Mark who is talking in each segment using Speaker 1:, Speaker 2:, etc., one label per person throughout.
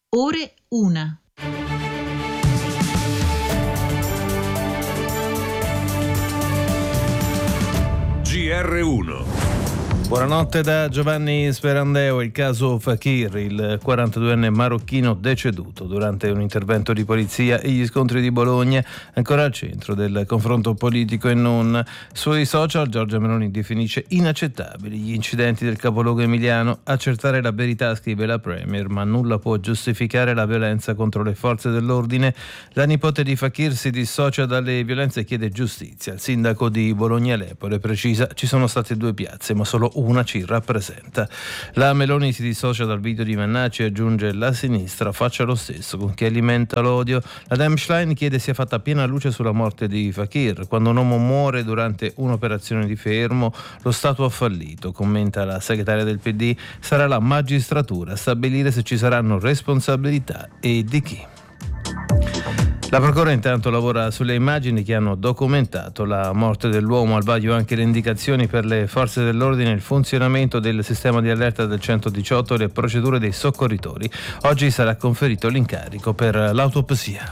Speaker 1: Ore 1.
Speaker 2: GR1.
Speaker 3: Buonanotte da Giovanni Sperandeo. Il caso Fakir, il 42enne marocchino deceduto durante un intervento di polizia, e gli scontri di Bologna ancora al centro del confronto politico e non. Sui social Giorgia Meloni definisce inaccettabili gli incidenti del capoluogo emiliano. Accertare la verità, scrive la Premier, ma nulla può giustificare la violenza contro le forze dell'ordine. La nipote di Fakir si dissocia dalle violenze e chiede giustizia. Il sindaco di Bologna Lepore precisa: ci sono state 2 piazze, ma solo una ci rappresenta. La Meloni si dissocia dal video di Mannacci e aggiunge: la sinistra faccia lo stesso con chi alimenta l'odio. La Demschlein chiede sia fatta piena luce sulla morte di Fakir. Quando un uomo muore durante un'operazione di fermo, lo Stato ha fallito, commenta la segretaria del PD. Sarà la magistratura a stabilire se ci saranno responsabilità e di chi. La procura intanto lavora sulle immagini che hanno documentato la morte dell'uomo. Al vaglio anche le indicazioni per le forze dell'ordine, il funzionamento del sistema di allerta del 118 e le procedure dei soccorritori. Oggi sarà conferito l'incarico per l'autopsia.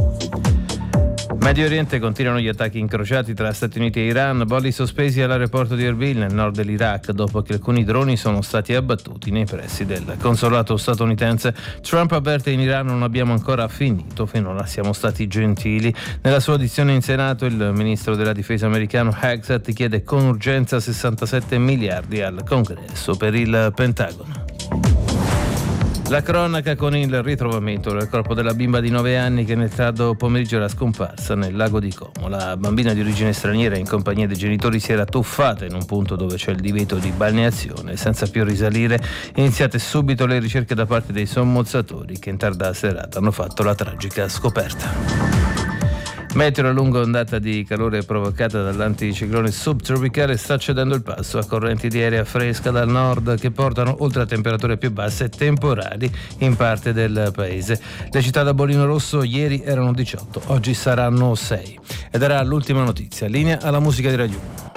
Speaker 3: Medio Oriente, continuano gli attacchi incrociati tra Stati Uniti e Iran. Voli sospesi all'aeroporto di Erbil nel nord dell'Iraq dopo che alcuni droni sono stati abbattuti nei pressi del consolato statunitense. Trump avverte: in Iran non abbiamo ancora finito, finora siamo stati gentili. Nella sua audizione in Senato il ministro della difesa americano Hegseth chiede con urgenza 67 miliardi al Congresso per il Pentagono. La cronaca con il ritrovamento del corpo della bimba di 9 anni che nel tardo pomeriggio era scomparsa nel lago di Como. La bambina di origine straniera, in compagnia dei genitori, si era tuffata in un punto dove c'è il divieto di balneazione. Senza più risalire, iniziate subito le ricerche da parte dei sommozzatori che in tarda serata hanno fatto la tragica scoperta. Meteo: a lunga ondata di calore provocata dall'anticiclone subtropicale sta cedendo il passo a correnti di aria fresca dal nord che portano, oltre a temperature più basse, temporali in parte del paese. Le città da bollino rosso ieri erano 18, oggi saranno 6. Ed era l'ultima notizia. Linea alla musica di Radio 1.